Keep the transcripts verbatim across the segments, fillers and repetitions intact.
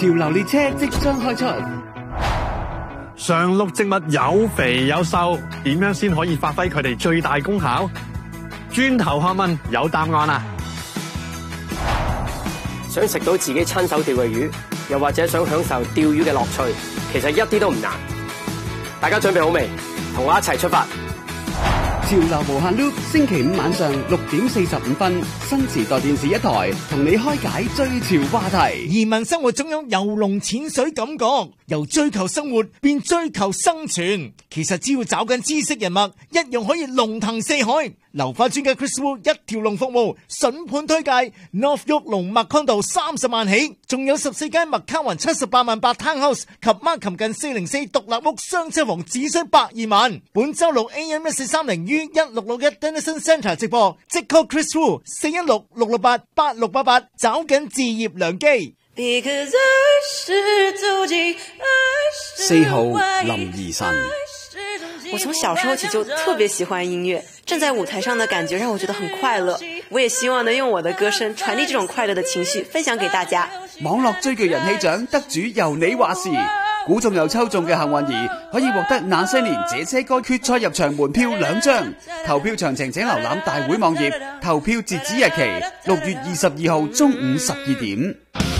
潮流列車即將開出。 常綠植物有肥有瘦，點樣先可以發揮佢哋最大功效？轉頭學問有答案啊！ 想食到自己親手釣嘅魚，又或者想享受釣魚嘅樂趣，其實一啲都唔難。大家準備好未？同我一齊出發！ 潮流無限 loop， 星期五晚上六點四十五分，新時代電視一台同你開解追潮話題。 移民生活總有游龍潛水感覺，由追求生活變追求生存。其實只要找緊知識人脈，一樣可以龍騰四海。流花專家 Chris Wu 一條龍服務，筍盤推介 North York 龍麥康道三十萬起，仲有十四間麥卡雲七十八萬八 Townhouse 及 Markham 近四零四獨立屋雙車房只需百二萬。本周六 A M 一四三零於一六六一 Denison Centre 直播，即 call Chris Wu 四一六六六八八六八八，找緊置業良機。 四號林怡晨。 我從小時候起就特別喜歡音樂，站在舞台上的感覺讓我覺得很快樂。我也希望能用我的歌聲傳遞這種快樂的情緒，分享給大家。 網絡追劇人氣獎得主由你話事，估中又抽中嘅幸運兒可以獲得那些年這些歌決賽入場門票兩張。投票詳情請瀏覽大會網頁，投票截止日期六月二十二號中午十二點。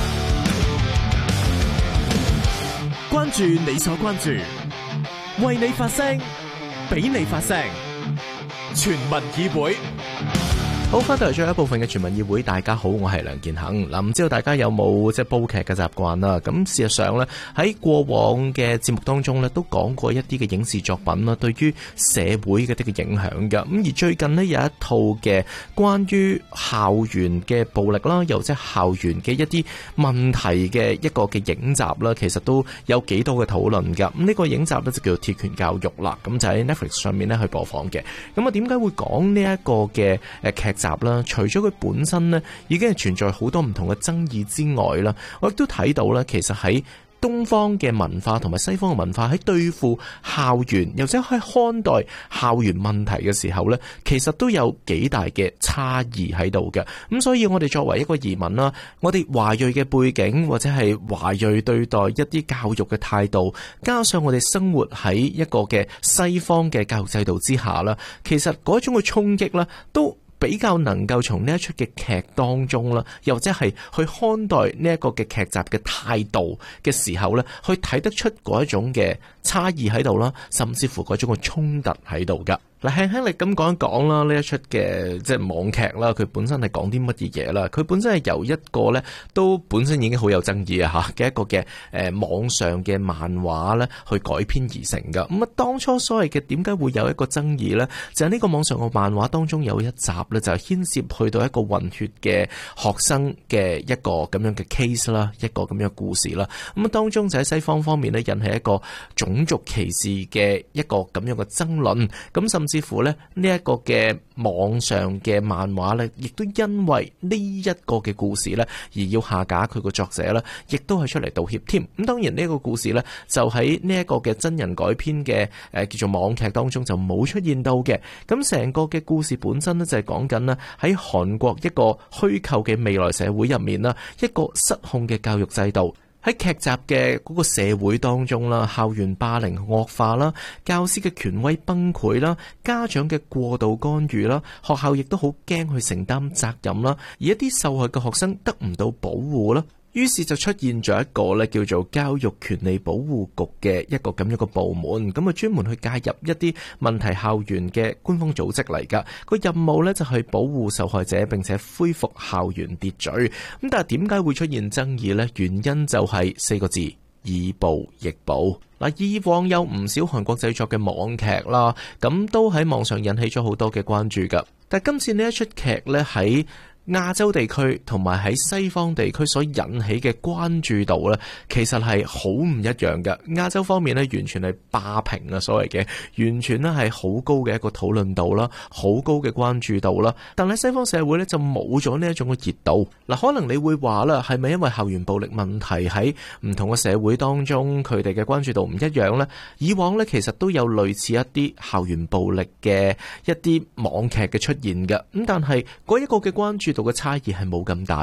關注你所關注，為你發聲，俾你發聲。全民議會。好，翻到嚟最後一部分嘅全民議會，大家好，我係梁健恒。嗱，唔知道大家有冇即係煲劇嘅習慣啦？咁事實上咧，喺過往嘅節目當中咧，都講過一啲嘅影視作品啦，對於社會嘅啲嘅影響嘅。咁而最近咧有一套嘅關於校園嘅暴力啦，又即係校園嘅一啲問題嘅一個嘅影集啦，其實都有幾多嘅討論噶。咁呢個影集咧就叫做《鐵拳教育》啦，咁就喺 Netflix 上面咧去播放嘅。咁啊，點解會講呢一個嘅誒劇集啦？除咗佢本身咧已經係存在好多唔同嘅爭議之外啦，我亦都睇到咧，其實喺東方嘅文化同埋西方嘅文化喺對付校園，又或者喺看待校園問題嘅時候呢，其實都有幾大嘅差異喺度嘅。咁所以我哋作為一個移民啦，我哋華裔嘅背景或者係華裔對待一啲教育嘅態度，加上我哋生活喺一個嘅西方嘅教育制度之下啦，其實嗰種嘅衝擊呢都比較能夠從呢一出嘅劇當中啦，又或者係去看待呢一個嘅劇集嘅態度嘅時候咧，去睇得出嗰一種嘅差異喺度啦，甚至乎嗰種嘅衝突喺度噶。嗱，輕輕力咁講一講啦，呢一出嘅即係網劇啦，佢本身係講啲乜嘢嘢啦？佢本身係由一個咧都本身已經好有爭議啊嚇嘅一個嘅誒網上嘅漫畫咧去改編而成噶。咁啊，當初所謂嘅點解會有一個爭議咧？就係呢個網上嘅漫畫當中有一集咧，就係牽涉去到一個混血嘅學生嘅一個咁樣嘅 case 啦，一個咁樣嘅故事啦。咁啊，當中就喺西方方面咧引起一個種族歧視嘅一個咁樣嘅爭論，咁甚至似乎咧呢一個嘅網上嘅漫畫咧，亦都因為呢一個嘅故事咧而要下架佢個作者咧，亦都係出嚟道歉添。咁當然呢個故事咧就喺呢一個嘅真人改編嘅誒叫做網劇當中就冇出現到嘅。咁成個嘅故事本身咧就係講緊啦喺韓國一個虛構嘅未來社會入面啦，一個失控嘅教育制度。喺劇集嘅嗰個社會當中啦，校園霸凌惡化啦，教師嘅權威崩潰啦，家長嘅過度干預啦，學校亦都好驚去承擔責任啦，而一啲受害嘅學生得唔到保護啦。於是就出現咗一個咧叫做教育權利保護局嘅一個咁樣嘅部門，咁啊專門去介入一啲問題校園嘅官方組織嚟噶。個任務咧就係保護受害者，並且恢復校園秩序。咁但係點解會出現爭議呢？原因就係四個字：以暴易暴。嗱，以往有唔少韓國製作嘅網劇啦，咁都喺網上引起咗好多嘅關注噶。但係今次呢一出劇咧喺亞洲地區同埋喺西方地區所引起嘅關注度呢，其實係好唔一樣嘅。亞洲方面呢，完全係霸屏啊，所謂嘅完全呢係好高嘅一個討論度啦，好高嘅關注度啦。但係西方社會呢，就冇咗呢一種嘅熱度。嗱，可能你會話啦，係咪因為校園暴力問題喺唔同嘅社會當中，佢哋嘅關注度唔一樣呢？以往呢，其實都有類似一啲校園暴力嘅一啲網劇嘅出現嘅，咁但係嗰一個嘅關注度嘅差異係冇咁大嘅。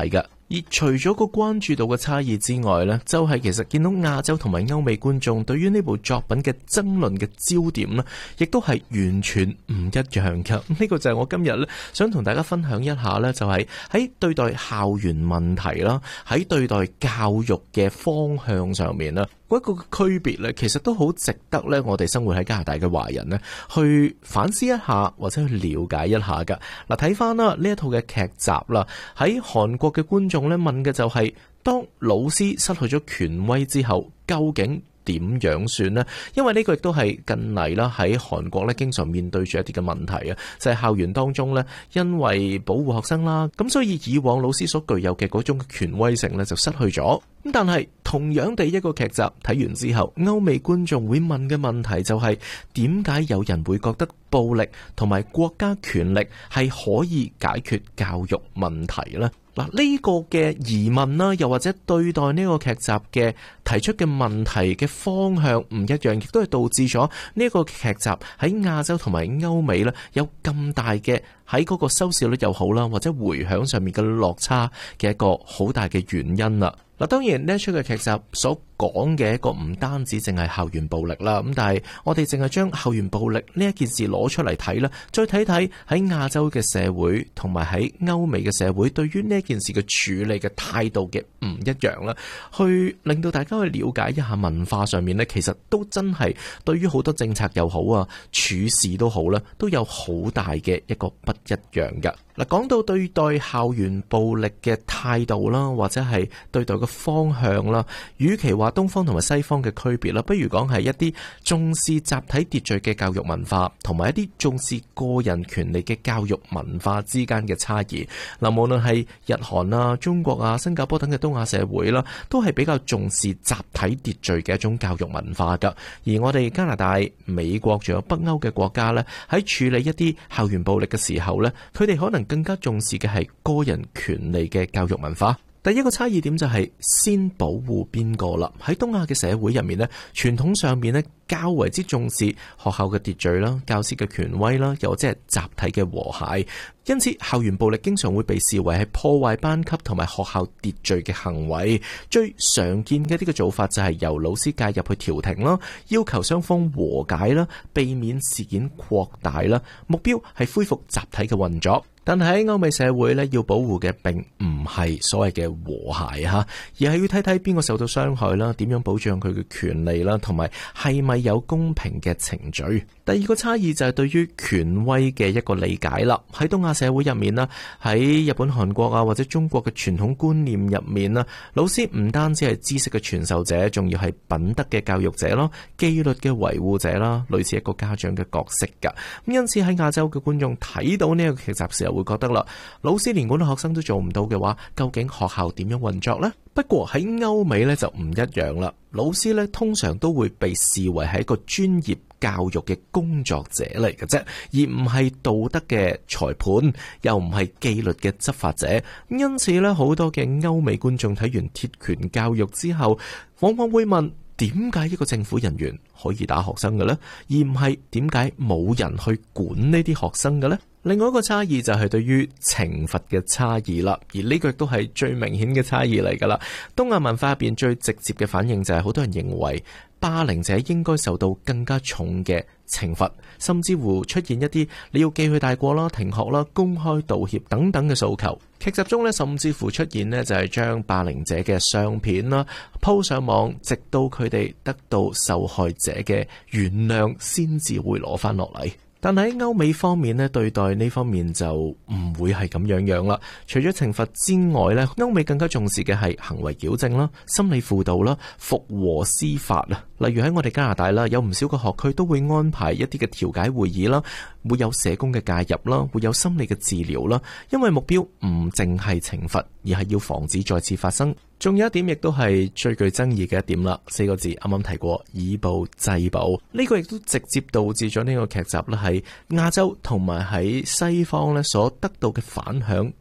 而除咗個關注度嘅差異之外呢，就係、是、其實見到亞洲同埋歐美觀眾對於呢部作品嘅爭論嘅焦點呢，亦都係完全唔一樣嘅。呢、這個就係我今日呢想同大家分享一下呢，就係喺對待校園問題啦，喺對待教育嘅方向上面啦，嗰一個區別呢，其實都好值得呢我哋生活喺加拿大嘅華人呢去反思一下或者去了解一下噶。嗱，睇翻啦呢一套嘅劇集啦，喺韓國嘅觀眾咧問嘅就係，當老師失去咗權威之後，究竟點樣算呢？因為呢個亦都係近嚟啦，喺韓國咧經常面對住一啲嘅問題啊，就係校園當中咧，因為保護學生啦，咁所以以往老師所具有嘅嗰種權威性咧就失去咗。咁但係同樣地一個劇集睇完之後，歐美觀眾會問嘅問題就係，點解有人會覺得暴力同埋國家權力係可以解決教育問題呢？嗱，呢個嘅疑問啦，又或者對待呢個劇集嘅提出嘅問題嘅方向唔一樣，亦都係導致咗呢個劇集喺亞洲同埋歐美咧有咁大嘅喺嗰個收視率又好啦，或者回響上面嘅落差嘅一個好大嘅原因啦。嗱，當然呢一出嘅劇集所講嘅一個唔單止淨係校園暴力啦，咁但係我哋淨係將校園暴力呢一件事攞出嚟睇啦，再睇睇喺亞洲嘅社會同埋喺歐美嘅社會對於呢件事嘅處理嘅態度嘅唔一樣啦，去令到大家去了解一下文化上面呢，其實都真係對於好多政策又好啊，處事都好啦，都有好大嘅一個不一樣㗎。嗱，講到對待校園暴力嘅態度啦，或者係對待嘅方向啦，與其話東方同埋西方嘅區別啦，不如講係一啲重視集體秩序嘅教育文化，同埋一啲重視個人權利嘅教育文化之間嘅差異。嗱，無論係日韓啊、中國啊、新加坡等嘅東亞社會啦，都係比較重視集體秩序嘅一種教育文化噶。而我哋加拿大、美國仲有北歐嘅國家呢，喺處理一啲校園暴力嘅時候呢，佢哋可能更加重視嘅係個人權利嘅教育文化。第一個差異點就係先保護邊個啦。喺東亞嘅社會入面呢，傳統上面呢較為之重視學校嘅秩序啦、教師嘅權威啦，又或者係集體嘅和諧。因此，校園暴力經常會被視為係破壞班級同埋學校秩序嘅行為。最常見嘅呢個做法就係由老師介入去調停啦，要求雙方和解啦，避免事件擴大啦。目標係恢復集體嘅運作。但係喺歐美社會咧，要保護嘅並唔係所謂嘅和諧吓，而係要睇睇邊個受到傷害啦，點樣保障佢嘅權利啦，同埋係咪有公平嘅程序。第二個差異就係對於權威嘅一個理解啦。喺東亞社會入面啦，喺日本、韓國啊或者中國嘅傳統觀念入面啦，老師唔單止係知識嘅傳授者，仲要係品德嘅教育者咯，紀律嘅維護者啦，類似一個家長嘅角色噶。咁因此喺亞洲嘅觀眾睇到呢個劇集時候，會覺得啦，老師連管學生都做唔到嘅話，究竟學校點樣運作呢？不過喺歐美咧就唔一樣啦，老師咧通常都會被視為係一個專業教育嘅工作者嚟嘅啫，而唔係道德嘅裁判，又唔係紀律嘅執法者。因此咧，好多嘅歐美觀眾睇完鐵拳教育之後，往往會問：點解一個政府人員可以打學生嘅呢？而唔係點解冇人去管呢啲學生嘅呢？另外一個差異就係對於懲罰嘅差異啦，而呢個亦都係最明顯嘅差異嚟噶啦。東亞文化入邊最直接嘅反應就係好多人認為霸凌者應該受到更加重嘅懲罰，甚至乎出現一啲你要記佢大過啦、停學啦、公開道歉等等嘅訴求。劇集中呢，甚至乎出現呢就係將霸凌者嘅相片啦鋪上網，直到佢哋得到受害者嘅原諒先至會攞翻落嚟。但喺歐美方面呢，對待呢方面就唔會係咁樣樣啦。除咗懲罰之外呢，歐美更加重視嘅係行為矯正啦、心理輔導啦、復和司法啊。例如喺我哋加拿大啦，有唔少個學區都會安排一啲嘅調解會議啦，會有社工嘅介入啦，會有心理嘅治療啦。因為目標唔淨係懲罰，而係要防止再次發生。仲有一點亦都係最具爭議嘅一點啦，四個字啱啱提過，以暴制暴。呢個亦都直接導致咗呢個劇集咧喺亞洲同埋喺西方咧所得到嘅反響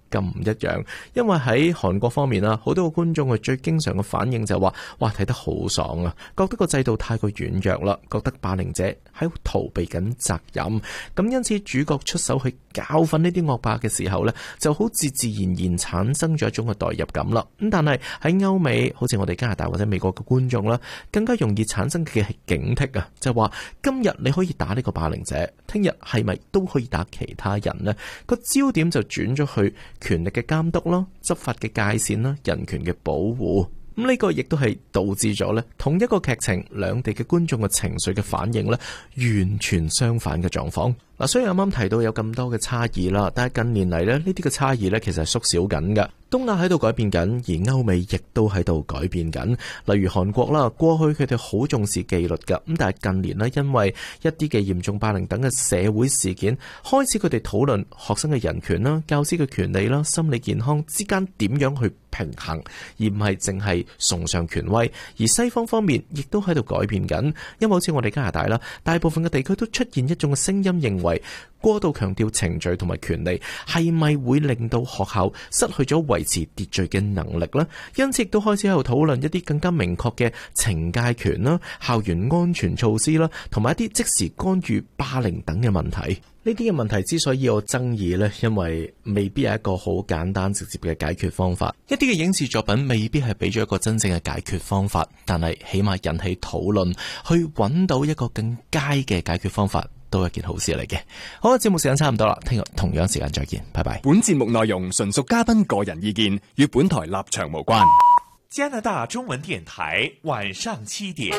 咁唔一樣，因為喺韓國方面啦，好多個觀眾佢最經常嘅反應就係話，哇，睇得好爽啊，覺得個制度太過軟弱啦，覺得霸凌者喺逃避緊責任，咁因此主角出手去教訓呢啲惡霸嘅時候呢，就好自自然然產生咗一種嘅代入感啦。咁但係喺歐美，好似我哋加拿大或者美國嘅觀眾啦，更加容易產生嘅係警惕啊，就係話今日你可以打呢個霸凌者，聽日係咪都可以打其他人呢？個焦點就轉咗去權力嘅監督啦、執法嘅界線啦、人權嘅保護。咁呢個亦都係導致咗咧，同一個劇情兩地嘅觀眾嘅情緒嘅反應咧，完全相反嘅狀況。嗱，雖然啱啱提到有咁多嘅差異啦，但係近年嚟咧，呢啲嘅差異咧，其實係縮小緊嘅。東亞喺度改變緊，而歐美亦都喺度改變緊。例如韓國啦，過去佢哋好重視紀律㗎，咁但係近年呢，因為一啲嘅嚴重霸凌等嘅社會事件，開始佢哋討論學生嘅人權啦、教師嘅權利啦、心理健康之間點樣去平衡，而唔係淨係崇尚權威。而西方方面亦都喺度改變緊，因為好似我哋加拿大啦，大部分嘅地區都出現一種嘅聲音，認為過度強調程序同埋權利，係咪會令到學校失去咗維持秩序嘅能力呢？因此亦都開始喺度討論一啲更加明確嘅懲戒權啦、校園安全措施啦，同埋一啲即時干預霸凌等嘅問題。呢啲嘅問題之所以有爭議呢，因為未必係一個好簡單直接嘅解決方法。一啲嘅影視作品未必係俾咗一個真正嘅解決方法，但係起碼引起討論，去揾到一個更佳嘅解決方法，都係件好事嚟嘅。好啦，節目時間差唔多啦，聽日同樣時間再見，拜拜。 本節目內容純屬嘉賓個人意見，與本台立場無關。 加拿大中文電台晚上七點，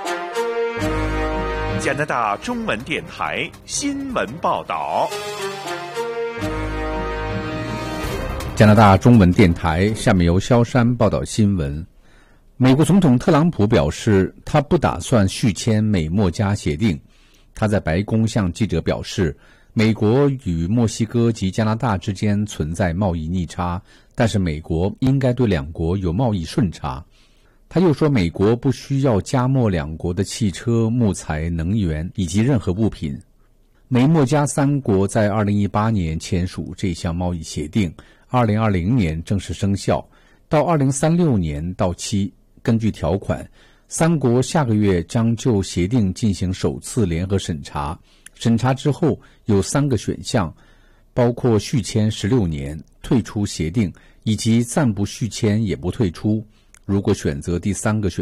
加拿大中文電台新聞報道。 加拿大中文電台下面由蕭山報道新聞。美國總統特朗普表示，他不打算續簽美墨加協定。他在白宮向記者表示，美國與墨西哥及加拿大之間存在貿易逆差，但是美國應該對兩國有貿易順差。他又說，美國不需要加墨兩國的汽車、木材、能源以及任何物品。美墨加三國在二零一八年簽署這項貿易協定，二零二零年正式生效，到二零三六年到期。根據條款，三國下個月將就協定進行首次聯合審查，審查之後有三個選項，包括續簽十六年、退出協定以及暫不續簽也不退出。如果選擇第三個選